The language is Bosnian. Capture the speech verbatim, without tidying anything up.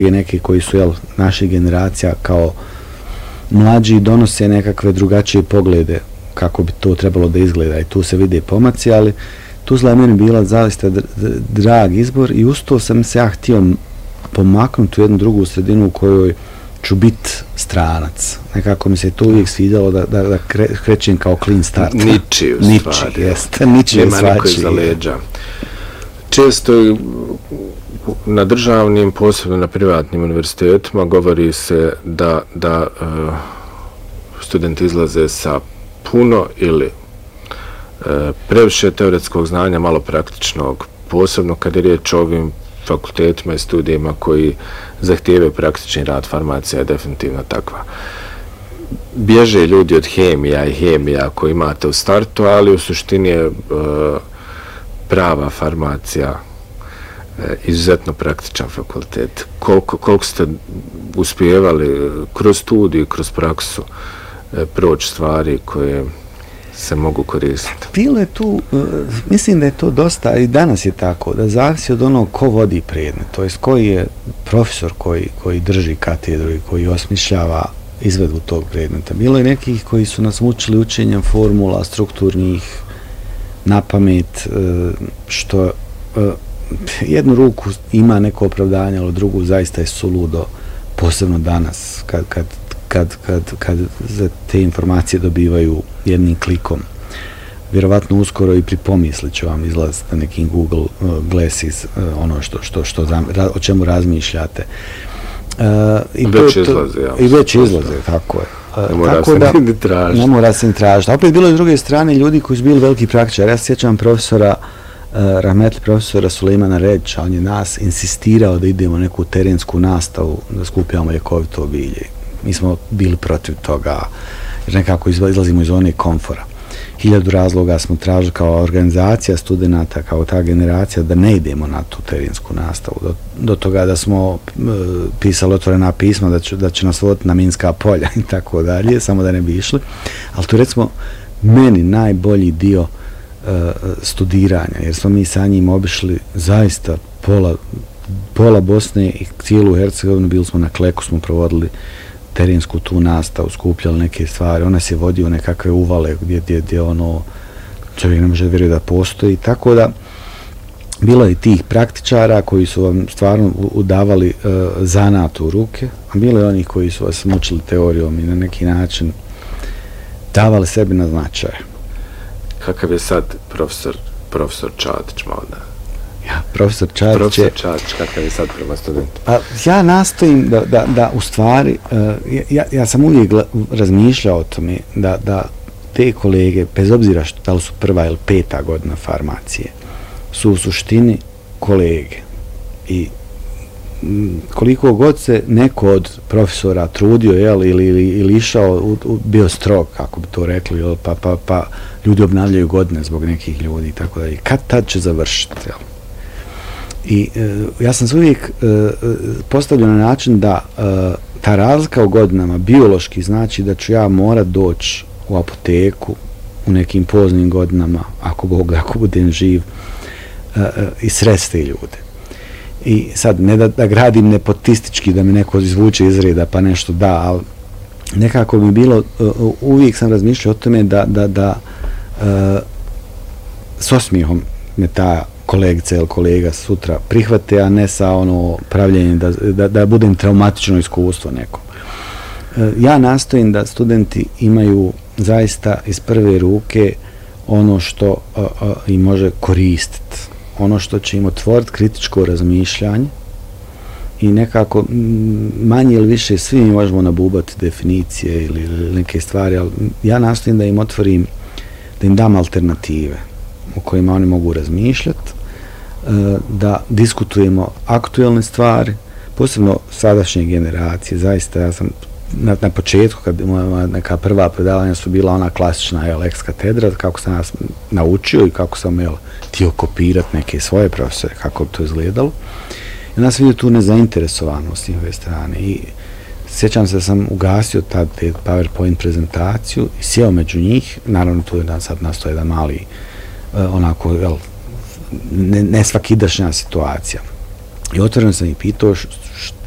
neki koji su jel, naših generacija kao mlađi donose nekakve drugačije poglede kako bi to trebalo da izgleda i tu se vide pomaci, ali Tuzla je meni bila zaista drag izbor i uz to sam se ja htio pomaknuti u jednu drugu sredinu u kojoj ću biti stranac. Nekako mi se to uvijek svidjelo da, da, da kre, krećem kao clean start. Niči u niči, stvari. Jeste, niči Nema svači. niko iza leđa. Često na državnim, posebno na privatnim univerzitetima govori se da, da uh, studenti izlaze sa puno ili uh, previše teoretskog znanja, malo praktičnog, posebno kad je riječ o ovim fakultetima i studijima koji zahtijevaju praktični rad. Farmacija je definitivno takva. Bježe ljudi od hemija i hemija koji imate u startu, ali u suštini je uh, prava farmacija e, izuzetno praktičan fakultet. Koliko, koliko ste uspijevali kroz studiju, kroz praksu e, proći stvari koje se mogu koristiti? Bilo je tu, uh, mislim da je to dosta, i danas je tako, da zavisi od onog ko vodi predmet, to jest koji je profesor koji, koji drži katedru i koji osmišljava izvedbu tog predmeta. Bilo je nekih koji su nas mučili učenjem formula strukturnih na pamet, što jednu ruku ima neko opravdanje, ali drugu zaista je suludo, posebno danas, kad, kad, kad, kad, kad te informacije dobivaju jednim klikom. Vjerovatno uskoro i pri pomisli će vam izlaziti na nekim Google Glasses ono što, što, što, o čemu razmišljate. Uh, i već to, izlaze, ja. I već izlaze, tako je. Ne mora tako se da, ni tražiti. Ne mora se ni tražiti. A opet bilo je s druge strane ljudi koji su bili veliki praktičari. Ja se sjećam profesora, uh, rahmetli profesora Sulejmana Redića, on je nas insistirao da idemo neku terensku nastavu, da skupljamo ljekovito bilje. Mi smo bili protiv toga, jer nekako izlazimo iz zone komfora. Hiljadu razloga smo tražili kao organizacija studenata, kao ta generacija, da ne idemo na tu terensku nastavu. Do, do toga da smo e, pisali otvorena pisma da će, da će nas voditi na minska polja i tako dalje, samo da ne bi išli. Ali to recimo meni najbolji dio e, studiranja, jer smo mi sa njim obišli zaista pola, pola Bosne i cijelu Hercegovinu, bili smo na Kleku, smo provodili terensku tu nastavu, skupljali neke stvari, ona se vodi u nekakve uvale gdje, gdje, gdje ono čovjek ne može vjerovati da postoji, tako da bilo je tih praktičara koji su vam stvarno udavali uh, zanat u ruke, a bilo je onih koji su vas mučili teorijom i na neki način davali sebi na značaj. Kakav je sad profesor, profesor Čadić malo da? Ja, profesor Čadić profesor je... Čadić, kakav je sad prema studentu? Pa, ja nastojim da, da, da u stvari, uh, ja, ja sam uvijek razmišljao o tome da, da te kolege, bez obzira što da li su prva ili peta godina farmacije, su u suštini kolege. I m, koliko god se neko od profesora trudio, jel, ili, ili, ili išao, u, u, bio strog, kako bi to rekli, jel, pa, pa, pa ljudi obnavljaju godine zbog nekih ljudi i tako da. I kad tad će završiti, jel? I e, ja sam se uvijek e, postavljao na način da e, ta razlika u godinama biološki znači da ću ja morat doći u apoteku u nekim poznim godinama, ako Bog, ako budem živ, e, e, i sresti ljude. I sad, ne da, da gradim nepotistički, da mi neko izvuče iz reda pa nešto da, ali nekako mi bilo, e, uvijek sam razmišljao o tome da, da, da e, s osmijehom me ta kolegica ili kolega sutra prihvate, a ne sa ono pravljenjem da, da, da budem traumatično iskustvo nekom. E, ja nastojim da studenti imaju zaista iz prve ruke ono što a, a, im može koristiti, ono što će im otvoriti kritičko razmišljanje i nekako manje ili više svi mi možemo nabubati definicije ili, ili neke stvari, ali ja nastojim da im otvorim, da im dam alternative u kojima oni mogu razmišljati, da diskutujemo aktuelne stvari, posebno sadašnje generacije. Zaista, ja sam na, na početku, kad moja neka prva predavanja su bila ona klasična jel, ex katedra, kako sam nas naučio i kako sam jel, htio kopirati neke svoje profesore, kako bi to izgledalo. I onda sam vidio tu nezainteresovanost s njihove strane i sjećam se da sam ugasio tad te PowerPoint prezentaciju i sjeo među njih, naravno tu je da sad nastoje jedan mali uh, onako, jel, ne, ne svakidašnja situacija. I otvoreno sam ih pitao š, š,